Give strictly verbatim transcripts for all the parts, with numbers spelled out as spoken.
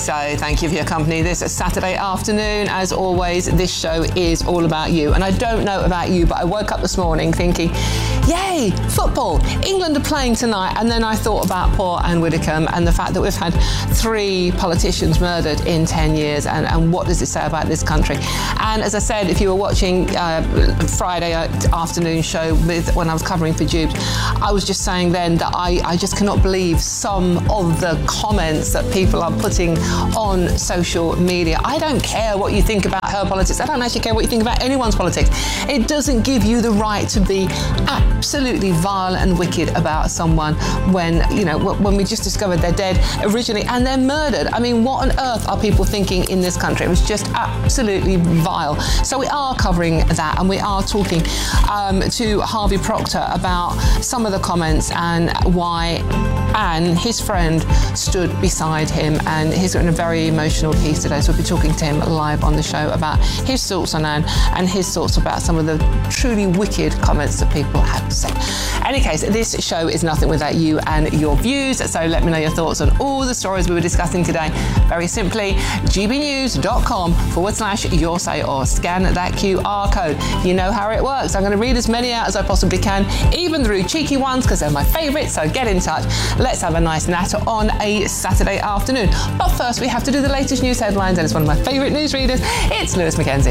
So thank you for your company this Saturday afternoon. As always, this show is all about you. And I don't know about you, but I woke up this morning thinking, yay, football, England are playing tonight. And then I thought about poor Anne Widdecombe and the fact that we've had three politicians murdered in ten years. And, and what does it say about this country? And as I said, if you were watching uh, Friday afternoon show with when I was covering for Dubes, I was just saying then that I, I just cannot believe some of the comments that people are putting on social media. I don't care what you think about her politics. I don't actually care what you think about anyone's politics. It doesn't give you the right to be absolutely vile and wicked about someone when, you know, when we just discovered they're dead originally and they're murdered. I mean, what on earth are people thinking in this country? It was just absolutely vile. So we are covering that, and we are talking um, to Harvey Proctor about some of the comments and why Anne, his friend, stood beside him, and he's written a very emotional piece today, so we'll be talking to him live on the show about his thoughts on Anne and his thoughts about some of the truly wicked comments that people have to say. In any case, this show is nothing without you and your views, so let me know your thoughts on all the stories we were discussing today. Very simply, gbnews.com forward slash your say, or scan that Q R code. You know how it works. I'm going to read as many out as I possibly can, even through cheeky ones, because they're my favourites, so get in touch. Let's have a nice natter on a Saturday afternoon. But first, we have to do the latest news headlines, and it's one of my favourite newsreaders. It's Lewis Mackenzie.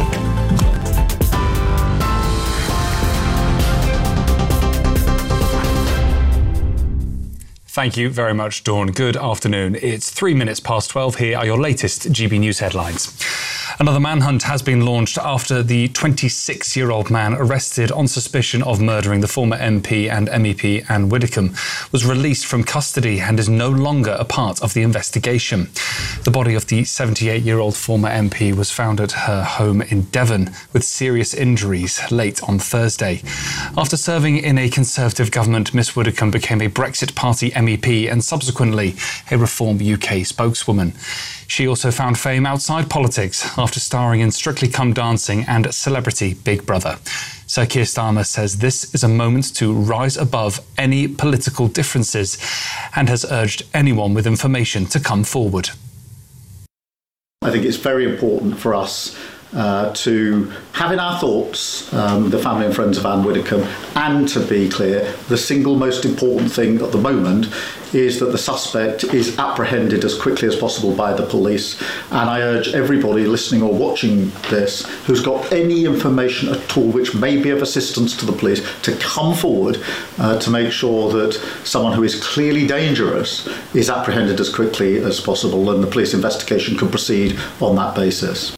Thank you very much, Dawn. Good afternoon. It's three minutes past twelve. Here are your latest G B News headlines. Another manhunt has been launched after the twenty-six-year-old man arrested on suspicion of murdering the former M P and M E P Anne Widdecombe was released from custody and is no longer a part of the investigation. The body of the seventy-eight-year-old former M P was found at her home in Devon with serious injuries late on Thursday. After serving in a Conservative government, Miss Widdecombe became a Brexit Party M E P and subsequently a Reform U K spokeswoman. She also found fame outside politics after starring in Strictly Come Dancing and Celebrity Big Brother. Sir Keir Starmer says this is a moment to rise above any political differences and has urged anyone with information to come forward. I think it's very important for us Uh, to have in our thoughts um, the family and friends of Anne Widdecombe, and to be clear, the single most important thing at the moment is that the suspect is apprehended as quickly as possible by the police. And I urge everybody listening or watching this who's got any information at all which may be of assistance to the police to come forward uh, to make sure that someone who is clearly dangerous is apprehended as quickly as possible, and the police investigation can proceed on that basis.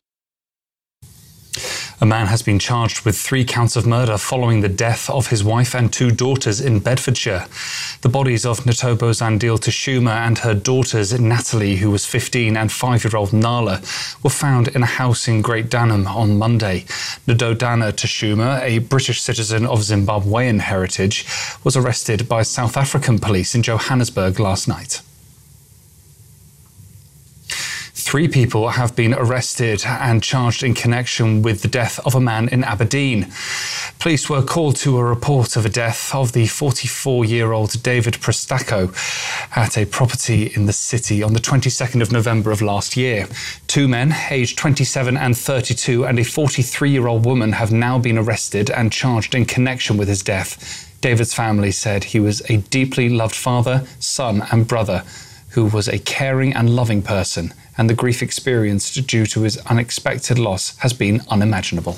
A man has been charged with three counts of murder following the death of his wife and two daughters in Bedfordshire. The bodies of Ntobo Zandile Tashuma and her daughters Natalie, who was fifteen, and five-year-old Nala, were found in a house in Great Danham on Monday. Ndodana Tashuma, a British citizen of Zimbabwean heritage, was arrested by South African police in Johannesburg last night. Three people have been arrested and charged in connection with the death of a man in Aberdeen. Police were called to a report of a death of the forty-four-year-old David Prestacco at a property in the city on the twenty-second of November of last year. Two men, aged twenty-seven and thirty-two, and a forty-three-year-old woman have now been arrested and charged in connection with his death. David's family said he was a deeply loved father, son and brother who was a caring and loving person, and the grief experienced due to his unexpected loss has been unimaginable.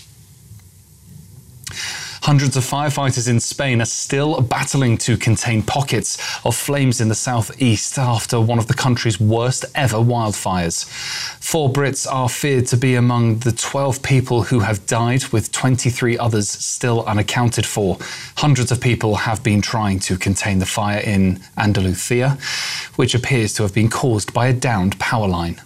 Hundreds of firefighters in Spain are still battling to contain pockets of flames in the southeast after one of the country's worst ever wildfires. Four Brits are feared to be among the twelve people who have died, with twenty-three others still unaccounted for. Hundreds of people have been trying to contain the fire in Andalusia, which appears to have been caused by a downed power line.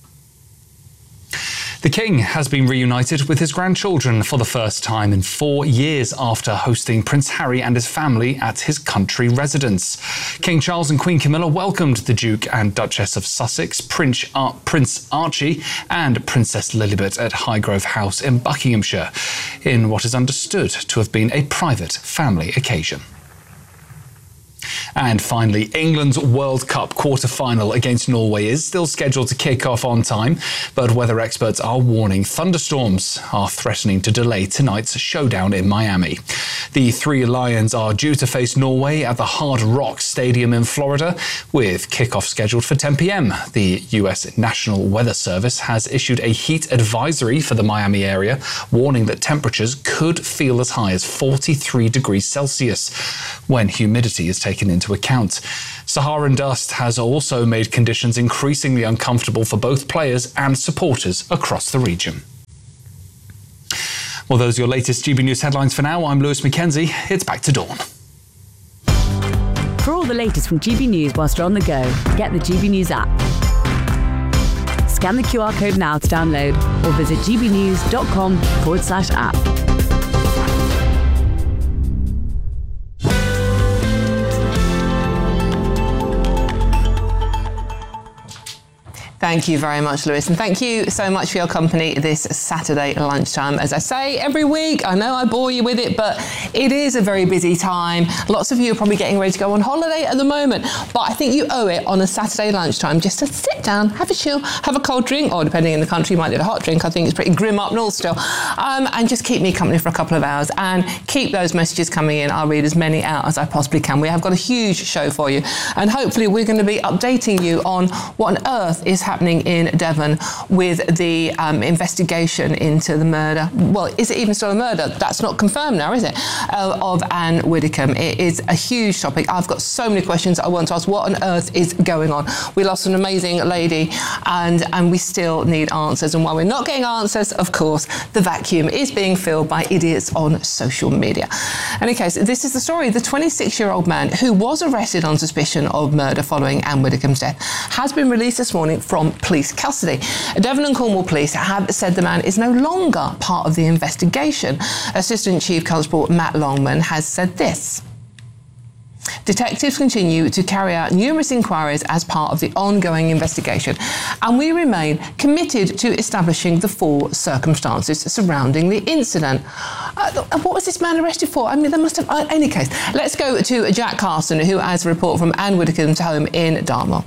The King has been reunited with his grandchildren for the first time in four years after hosting Prince Harry and his family at his country residence. King Charles and Queen Camilla welcomed the Duke and Duchess of Sussex, Prince, Ar- Prince Archie and Princess Lilibet at Highgrove House in Buckinghamshire, in what is understood to have been a private family occasion. And finally, England's World Cup quarter-final against Norway is still scheduled to kick off on time, but weather experts are warning thunderstorms are threatening to delay tonight's showdown in Miami. The three Lions are due to face Norway at the Hard Rock Stadium in Florida, with kickoff scheduled for ten p.m. The U S National Weather Service has issued a heat advisory for the Miami area, warning that temperatures could feel as high as forty-three degrees Celsius when humidity is taken into account. Saharan dust has also made conditions increasingly uncomfortable for both players and supporters across the region. Well, those are your latest G B News headlines for now. I'm Lewis Mackenzie. It's back to Dawn. For all the latest from G B News whilst you're on the go, get the G B News app. Scan the Q R code now to download or visit gbnews.com forward slash app. Thank you very much, Lewis, and thank you so much for your company this Saturday lunchtime. As I say every week, I know I bore you with it, but it is a very busy time. Lots of you are probably getting ready to go on holiday at the moment, but I think you owe it on a Saturday lunchtime just to sit down, have a chill, have a cold drink, or depending on the country, you might need a hot drink. I think it's pretty grim up north still, um, and just keep me company for a couple of hours and keep those messages coming in. I'll read as many out as I possibly can. We have got a huge show for you, and hopefully we're going to be updating you on what on earth is happening happening in Devon with the um, investigation into the murder. Well, is it even still a murder? That's not confirmed now, is it? Uh, of Anne Widdecombe. It is a huge topic. I've got so many questions I want to ask. What on earth is going on? We lost an amazing lady, and and we still need answers. And while we're not getting answers, of course, the vacuum is being filled by idiots on social media. In any case, this is the story. The twenty-six-year-old man who was arrested on suspicion of murder following Anne Widdecombe's death has been released this morning from police custody. Devon and Cornwall Police have said the man is no longer part of the investigation. Assistant Chief Constable Matt Longman has said this. Detectives continue to carry out numerous inquiries as part of the ongoing investigation, and we remain committed to establishing the full circumstances surrounding the incident. Uh, what was this man arrested for? I mean, there must have... Uh, any case, let's go to Jack Carson, who has a report from Anne Widdecombe's home in Dartmoor.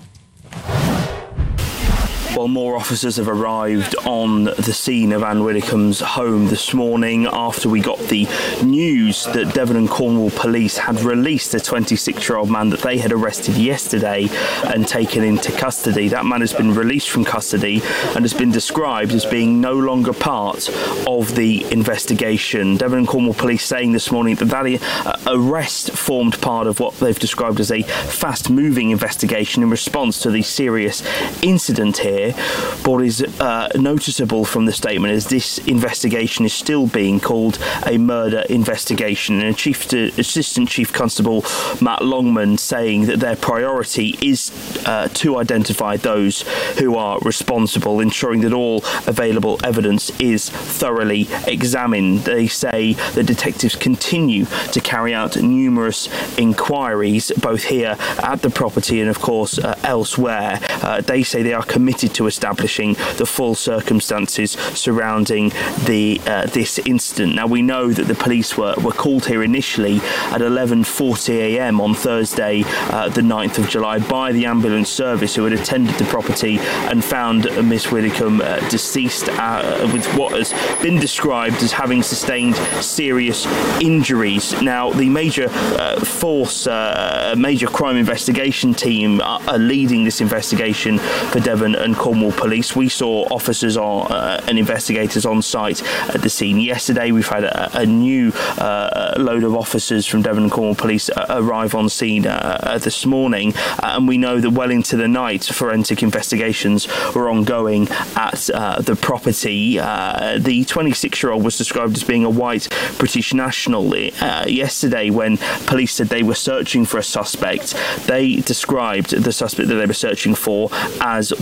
Well, more officers have arrived on the scene of Anne Widdecombe's home this morning after we got the news that Devon and Cornwall Police had released a twenty-six-year-old man that they had arrested yesterday and taken into custody. That man has been released from custody and has been described as being no longer part of the investigation. Devon and Cornwall Police saying this morning that that arrest formed part of what they've described as a fast-moving investigation in response to the serious incident here. But what is uh, noticeable from the statement is this investigation is still being called a murder investigation, and Chief to, Assistant Chief Constable Matt Longman saying that their priority is uh, to identify those who are responsible, ensuring that all available evidence is thoroughly examined. They say the detectives continue to carry out numerous inquiries, both here at the property and of course uh, elsewhere. Uh, they say they are committed to establishing the full circumstances surrounding the uh, this incident. Now, we know that the police were, were called here initially at eleven forty a m on Thursday, uh, the ninth of July, by the ambulance service who had attended the property and found Miss Widdecombe uh, deceased uh, with what has been described as having sustained serious injuries. Now, the major uh, force, uh, major crime investigation team are, are leading this investigation for Devon and Cornwall Police. We saw officers on, uh, and investigators on site at the scene yesterday. We've had a, a new uh, load of officers from Devon and Cornwall Police uh, arrive on scene uh, this morning, uh, and we know that well into the night forensic investigations were ongoing at uh, the property. Uh, the twenty-six-year-old was described as being a white British national. Uh, yesterday, when police said they were searching for a suspect, they described the suspect that they were searching for as white.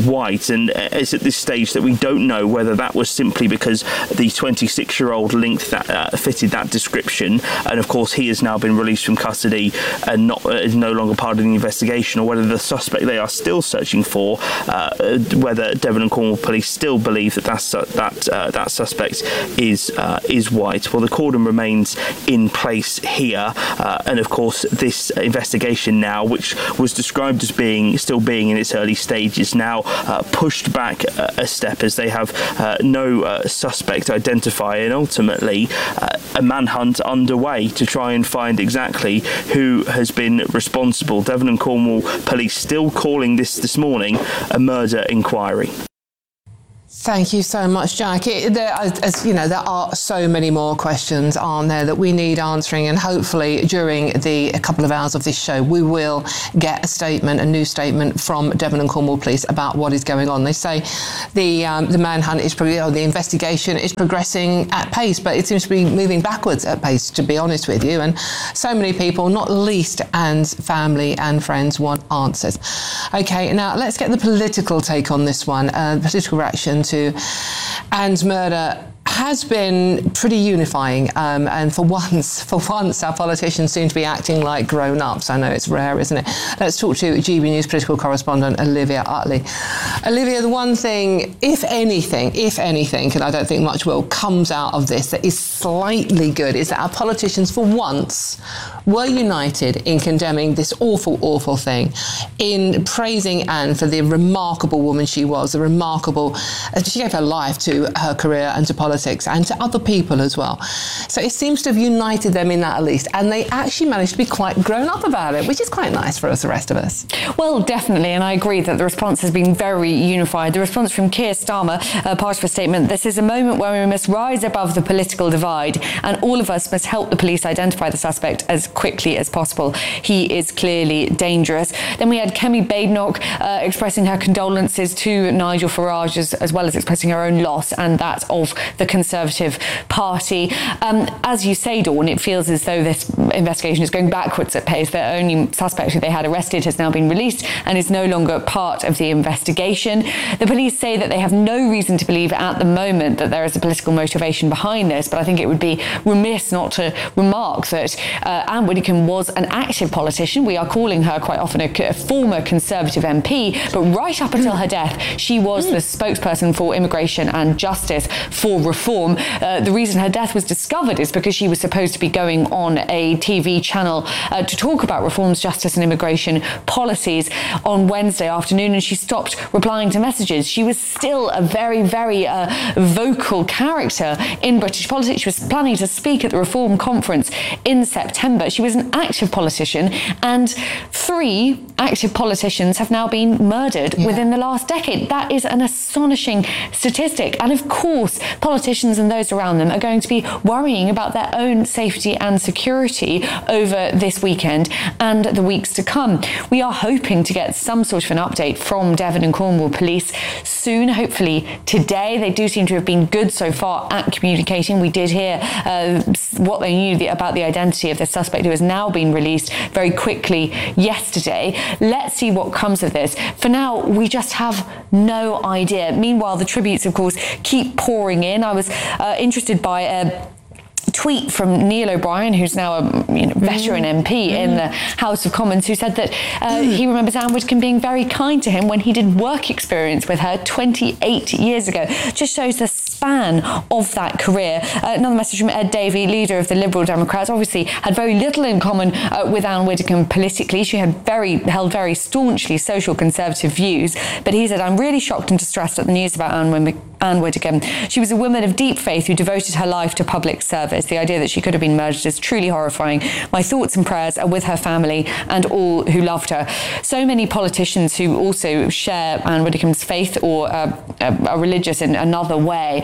suspect, and it's at this stage that we don't know whether that was simply because the twenty-six-year-old linked that uh, fitted that description, and of course he has now been released from custody and not uh, is no longer part of the investigation, or whether the suspect they are still searching for, uh, whether Devon and Cornwall police still believe that that's, uh, that uh, that suspect is uh, is white. Well, the cordon remains in place here, uh, and of course this investigation now, which was described as being still being in its early stages, now uh, pushed back a, a step as they have uh, no uh, suspect identified, and ultimately uh, a manhunt underway to try and find exactly who has been responsible. Devon and Cornwall police still calling this this morning a murder inquiry. Thank you so much, Jack. It, there, as you know, there are so many more questions, aren't there, that we need answering, and hopefully during the a couple of hours of this show we will get a statement, a new statement from Devon and Cornwall Police about what is going on. They say the um, the manhunt is, or the investigation is progressing at pace, but it seems to be moving backwards at pace, to be honest with you. And so many people, not least Anne's family and friends, want answers. Okay, now let's get the political take on this one. Uh, political reaction to Anne's murder has been pretty unifying, um, and for once, for once, our politicians seem to be acting like grown-ups. I know it's rare, isn't it? Let's talk to G B News political correspondent Olivia Utley. Olivia, the one thing, if anything, if anything, and I don't think much will, comes out of this that is slightly good, is that our politicians, for once, were united in condemning this awful, awful thing, in praising Anne for the remarkable woman she was, the remarkable, she gave her life to her career and to politics, and to other people as well. So it seems to have united them in that, at least, and they actually managed to be quite grown up about it, which is quite nice for us, the rest of us. Well, definitely, and I agree that the response has been very unified. The response from Keir Starmer, uh, part of a statement: "This is a moment where we must rise above the political divide, and all of us must help the police identify the suspect as quickly as possible. He is clearly dangerous." Then we had Kemi Badenoch uh, expressing her condolences to Nigel Farage, as, as well as expressing her own loss and that of the Conservative Party. Um, as you say, Dawn, it feels as though this investigation is going backwards at pace. The only suspect who they had arrested has now been released and is no longer part of the investigation. The police say that they have no reason to believe at the moment that there is a political motivation behind this, but I think it would be remiss not to remark that uh, Anne Widdecombe was an active politician. We are calling her quite often a, a former Conservative M P, but right up until her death, she was the spokesperson for immigration and justice for reform. Uh, the reason her death was discovered is because she was supposed to be going on a T V channel uh, to talk about reforms, justice and immigration policies on Wednesday afternoon, and she stopped replying to messages. She was still a very, very uh, vocal character in British politics. She was planning to speak at the Reform Conference in September. She was an active politician, and three active politicians have now been murdered yeah. within the last decade. That is an astonishing statistic. And of course, politicians and those around them are going to be worrying about their own safety and security over this weekend and the weeks to come. We are hoping to get some sort of an update from Devon and Cornwall Police soon, hopefully today. They do seem to have been good so far at communicating. We did hear uh, what they knew the, about the identity of the suspect, who has now been released very quickly yesterday. Let's see what comes of this. For now, we just have no idea. Meanwhile, the tributes, of course, keep pouring in. I was uh, interested by a tweet from Neil O'Brien, who's now a you know, veteran mm. M P mm. in the House of Commons, who said that uh, mm. he remembers Anne Widdecombe being very kind to him when he did work experience with her twenty-eight years ago. Just shows the span of that career. Uh, another message from Ed Davey, leader of the Liberal Democrats, obviously had very little in common uh, with Anne Widdecombe politically. She had very held very staunchly social conservative views, but he said, "I'm really shocked and distressed at the news about Anne Widdecombe. Anne Widdecombe. She was a woman of deep faith who devoted her life to public service. The idea that she could have been murdered is truly horrifying. My thoughts and prayers are with her family and all who loved her." So many politicians who also share Anne Widdecombe's faith or uh, are religious in another way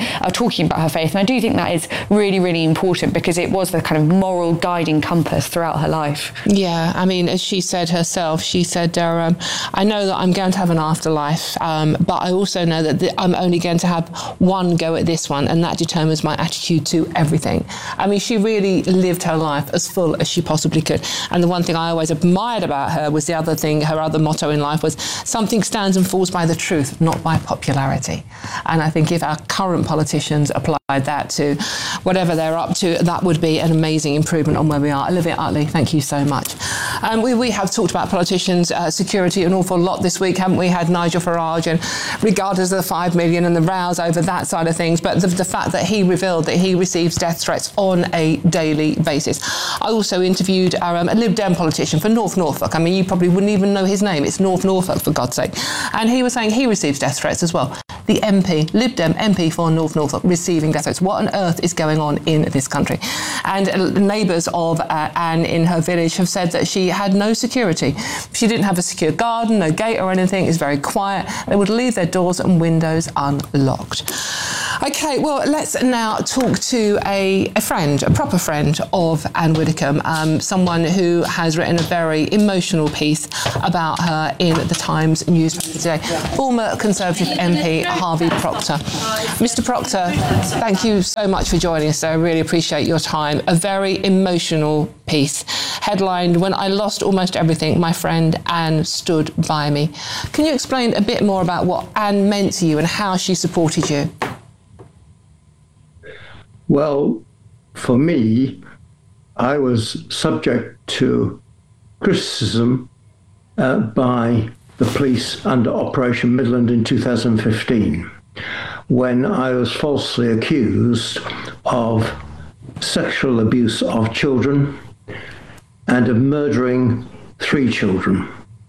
are talking about her faith. And I do think that is really, really important because it was the kind of moral guiding compass throughout her life. Yeah, I mean, as she said herself, she said, um, I know that I'm going to have an afterlife, um, but I also know that th- I'm only going to have one go at this one, and that determines my attitude to everything. I mean, she really lived her life as full as she possibly could. And the one thing I always admired about her was the other thing, her other motto in life was, something stands and falls by the truth, not by popularity. And I think if our current politicians applied that to whatever they're up to, that would be an amazing improvement on where we are. Olivia Utley, thank you so much. Um, we, we have talked about politicians' uh, security an awful lot this week, haven't we? Had Nigel Farage, and regardless of the five million and the rows over that side of things, but the, the fact that he revealed that he receives death threats on a daily basis. I also interviewed our, um, a Lib Dem politician for North Norfolk. I mean, you probably wouldn't even know his name. It's North Norfolk, for God's sake. And he was saying he receives death threats as well. The M P, Lib Dem M P for North Norfolk, receiving death threats. What on earth is going on in this country? And uh, neighbours of uh, Anne in her village have said that she had no security. She didn't have a secure garden, no gate or anything. It's very quiet. They would leave their doors and windows unlocked. OK, well, let's now talk to a, a friend, a proper friend of Anne Widdecombe, um, someone who has written a very emotional piece about her in the Times newspaper today. Former Conservative M P Harvey Proctor. Mister Proctor, thank you so much for joining us. I really appreciate your time. A very emotional piece, headlined, "When I lost almost everything, my friend Anne stood by me." Can you explain a bit more about what Anne meant to you and how she supported you? Well, for me, I was subject to criticism uh, by the police under Operation Midland in two thousand fifteen, when I was falsely accused of sexual abuse of children and of murdering three children.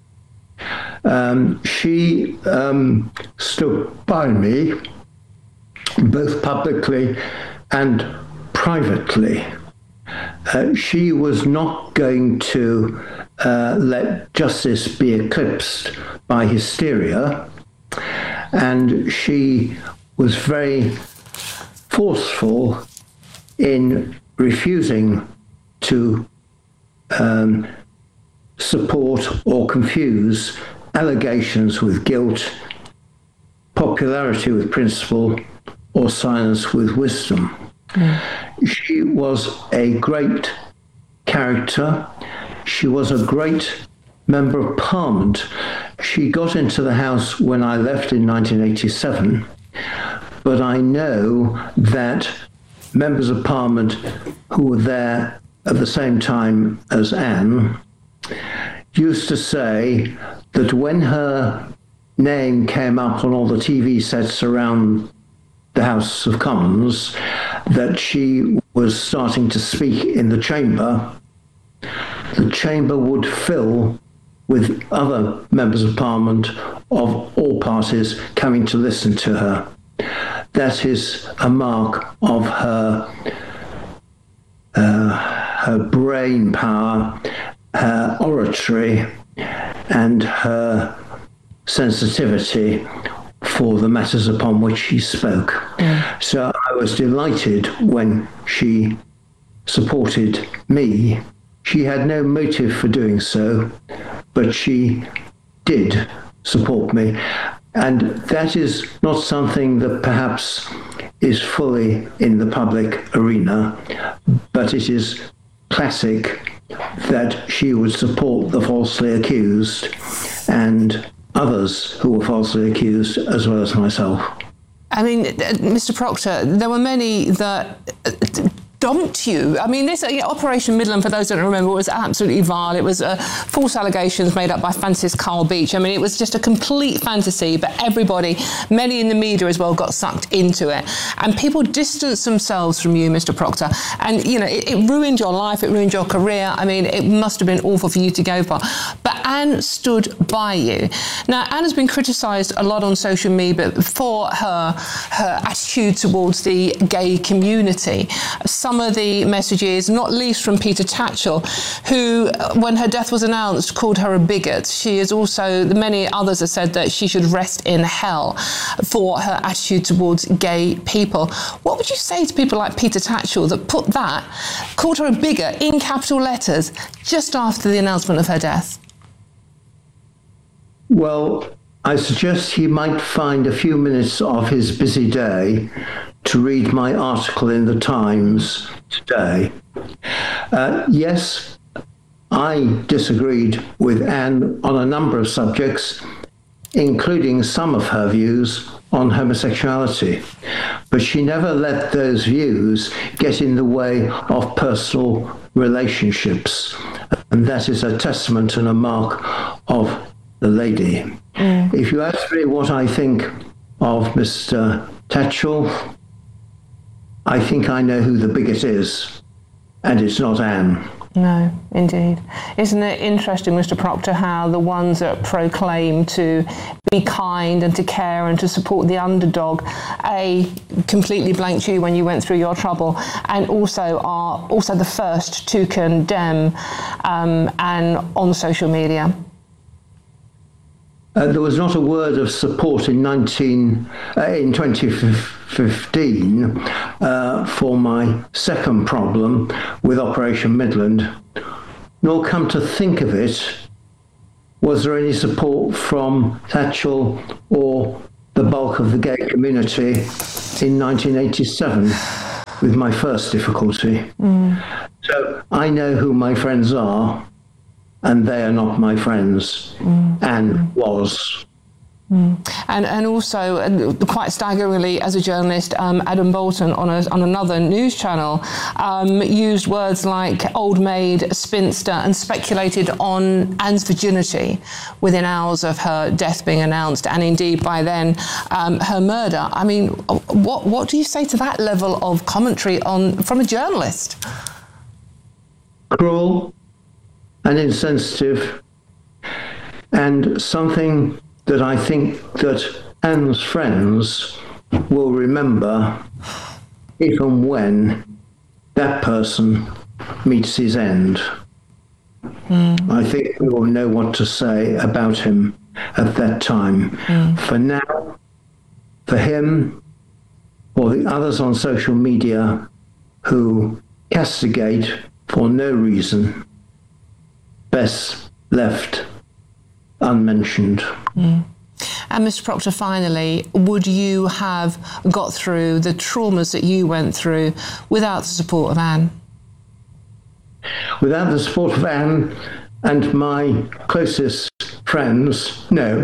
Um, she um, stood by me, both publicly and privately. Uh, she was not going to uh, let justice be eclipsed by hysteria, and she was very forceful in refusing to um, support or confuse allegations with guilt, popularity with principle, or silence with wisdom. Mm. She was a great character. She was a great member of Parliament. She got into the House when I left in nineteen eighty-seven, but I know that members of Parliament who were there at the same time as Anne used to say that when her name came up on all the T V sets around the House of Commons, that she was starting to speak in the chamber, the chamber would fill with other members of Parliament of all parties coming to listen to her. That is a mark of her, uh, her brain power, her oratory, and her sensitivity for the matters upon which she spoke. Mm. So I was delighted when she supported me. She had no motive for doing so, but she did support me. And that is not something that perhaps is fully in the public arena, but it is classic that she would support the falsely accused and others who were falsely accused, as well as myself. I mean, Mister Proctor, there were many that dumped you. I mean, this uh, Operation Midland, for those who don't remember, was absolutely vile. It was uh, false allegations made up by Francis Carl Beach. I mean, it was just a complete fantasy, but everybody, many in the media as well, got sucked into it. And people distanced themselves from you, Mister Proctor. And, you know, it, it ruined your life, it ruined your career. I mean, it must have been awful for you to go for. But Anne stood by you. Now, Anne has been criticised a lot on social media for her, her attitude towards the gay community. Some of the messages, not least from Peter Tatchell, who, when her death was announced, called her a bigot. She is also, many others have said that she should rest in hell for her attitude towards gay people. What would you say to people like Peter Tatchell that put that, called her a bigot in capital letters just after the announcement of her death? Well, I suggest he might find a few minutes of his busy day to read my article in the Times today. Uh, yes, I disagreed with Anne on a number of subjects, including some of her views on homosexuality. But she never let those views get in the way of personal relationships. And that is a testament and a mark of the lady. Mm. If you ask me what I think of Mister Tatchell, I think I know who the bigot is, and it's not Anne. No, indeed. Isn't it interesting, Mister Proctor, how the ones that proclaim to be kind and to care and to support the underdog, A, completely blanked you when you went through your trouble, and also are also the first to condemn um, Anne on social media? Uh, there was not a word of support in nineteen uh, in twenty fifteen uh, for my second problem with Operation Midland. Nor, come to think of it, was there any support from Tatchell or the bulk of the gay community in nineteen eighty-seven with my first difficulty. Mm. So I know who my friends are, and they are not my friends, mm. and was. Mm. And and also, uh, quite staggeringly, as a journalist, um, Adam Bolton on a, on another news channel um, used words like old maid, spinster, and speculated on Anne's virginity within hours of her death being announced, and indeed by then um, her murder. I mean, what what do you say to that level of commentary on from a journalist? Cruel and insensitive, and something that I think that Anne's friends will remember if and when that person meets his end. Mm. I think we will know what to say about him at that time. Mm. For now, for him or the others on social media who castigate for no reason, best left unmentioned. Mm. And Mister Proctor, finally, would you have got through the traumas that you went through without the support of Anne? Without the support of Anne and my closest friends, no.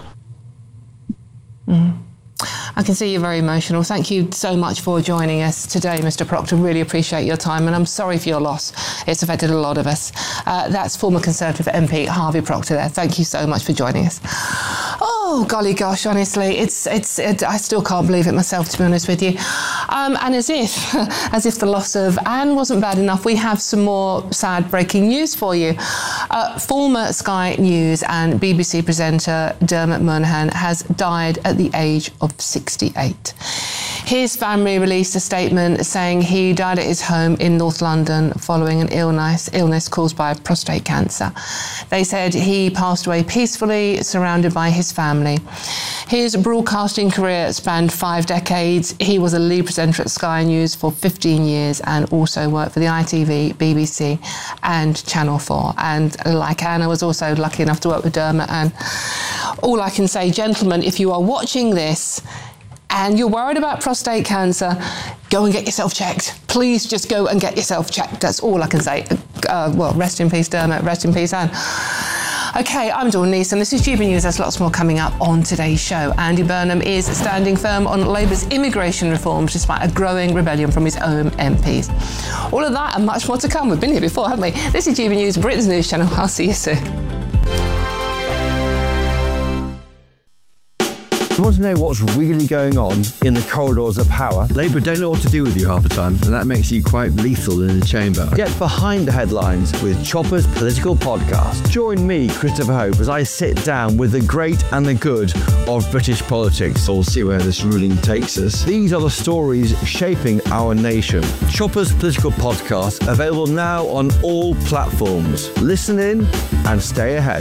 Mm. I can see you're very emotional. Thank you so much for joining us today, Mister Proctor. Really appreciate your time, and I'm sorry for your loss. It's affected a lot of us. Uh, that's former Conservative M P Harvey Proctor there. Thank you so much for joining us. Oh, golly gosh, honestly, it's it's. It, I still can't believe it myself, to be honest with you. Um, and as if, as if the loss of Anne wasn't bad enough, we have some more sad breaking news for you. Uh, former Sky News and B B C presenter Dermot Monaghan has died at the age of sixty-eight. His family released a statement saying he died at his home in North London following an illness, illness caused by prostate cancer. They said he passed away peacefully, surrounded by his family. His broadcasting career spanned five decades. He was a lead presenter at Sky News for fifteen years and also worked for the I T V, B B C and Channel four. And like Anne, I was also lucky enough to work with Dermot. And all I can say, gentlemen, if you are watching this and you're worried about prostate cancer, go and get yourself checked. Please just go and get yourself checked. That's all I can say. Uh, well, rest in peace, Dermot. Rest in peace, Anne. OK, I'm Dawn Neeson. This is G B News. There's lots more coming up on today's show. Andy Burnham is standing firm on Labour's immigration reforms despite a growing rebellion from his own M Ps. All of that and much more to come. We've been here before, haven't we? This is G B News, Britain's news channel. I'll see you soon. You want to know what's really going on in the corridors of power? Labour don't know what to do with you half the time, and that makes you quite lethal in the chamber. Get behind the headlines with Chopper's Political Podcast. Join me, Christopher Hope, as I sit down with the great and the good of British politics. We'll see where this ruling takes us. These are the stories shaping our nation. Chopper's Political Podcast, available now on all platforms. Listen in and stay ahead.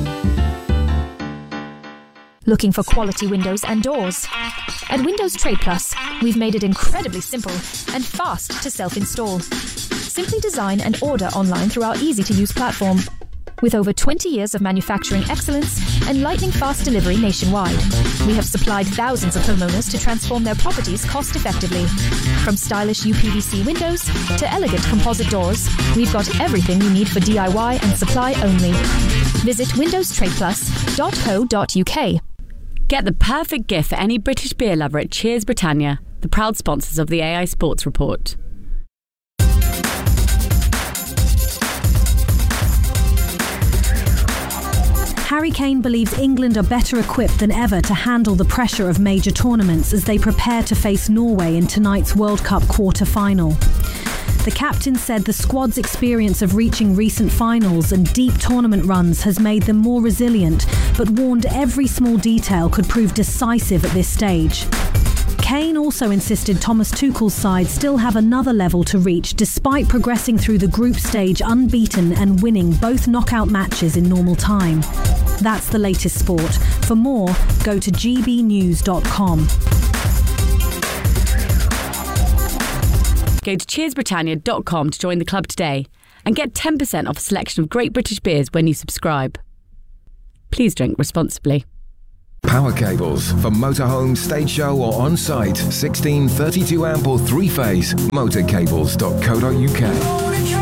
Looking for quality windows and doors? At Windows Trade Plus, we've made it incredibly simple and fast to self-install. Simply design and order online through our easy-to-use platform. With over twenty years of manufacturing excellence and lightning-fast delivery nationwide, we have supplied thousands of homeowners to transform their properties cost-effectively. From stylish U P V C windows to elegant composite doors, we've got everything you need for D I Y and supply only. Visit windows trade plus dot co dot U K. Get the perfect gift for any British beer lover at Cheers Britannia, the proud sponsors of the A I Sports Report. Harry Kane believes England are better equipped than ever to handle the pressure of major tournaments as they prepare to face Norway in tonight's World Cup quarter-final. The captain said the squad's experience of reaching recent finals and deep tournament runs has made them more resilient, but warned every small detail could prove decisive at this stage. Kane also insisted Thomas Tuchel's side still have another level to reach despite progressing through the group stage unbeaten and winning both knockout matches in normal time. That's the latest sport. For more, go to g b news dot com. Go to cheers britannia dot com to join the club today and get ten percent off a selection of great British beers when you subscribe. Please drink responsibly. Power cables for motorhome, stage show or on-site. sixteen, thirty-two amp or three-phase. motorcables dot co dot U K.